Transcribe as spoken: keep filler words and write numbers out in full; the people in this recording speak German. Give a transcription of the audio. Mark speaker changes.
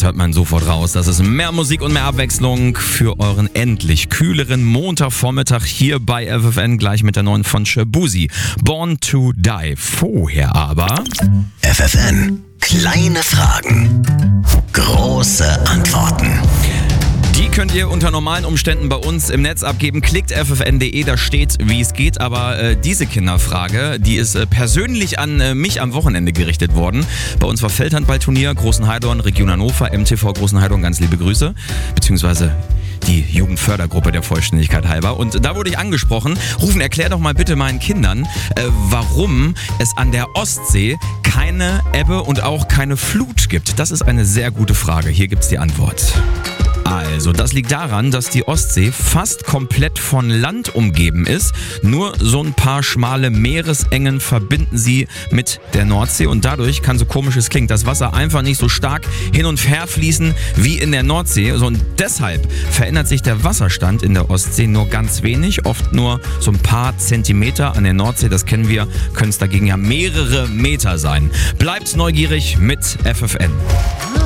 Speaker 1: Das hört man sofort raus. Das ist mehr Musik und mehr Abwechslung für euren endlich kühleren Montagvormittag hier bei F F N, gleich mit der neuen von Shaboozey. Born to Die. Vorher aber...
Speaker 2: F F N. Kleine Fragen. Große Antworten.
Speaker 1: Die könnt ihr unter normalen Umständen bei uns im Netz abgeben. Klickt f f n punkt d e, da steht, wie es geht. Aber äh, diese Kinderfrage, die ist äh, persönlich an äh, mich am Wochenende gerichtet worden. Bei uns war Feldhandballturnier, Großenheidorn, Region Hannover, M T V Großenheidorn, ganz liebe Grüße. Beziehungsweise die Jugendfördergruppe der Vollständigkeit halber. Und da wurde ich angesprochen. Rufen, erklär doch mal bitte meinen Kindern, äh, warum es an der Ostsee keine Ebbe und auch keine Flut gibt. Das ist eine sehr gute Frage. Hier gibt's die Antwort. Also, das liegt daran, dass die Ostsee fast komplett von Land umgeben ist. Nur so ein paar schmale Meeresengen verbinden sie mit der Nordsee und dadurch kann, so komisch es klingt, das Wasser einfach nicht so stark hin und her fließen wie in der Nordsee. Und deshalb verändert sich der Wasserstand in der Ostsee nur ganz wenig, oft nur so ein paar Zentimeter. An der Nordsee, das kennen wir, können es dagegen ja mehrere Meter sein. Bleibt neugierig mit F F N.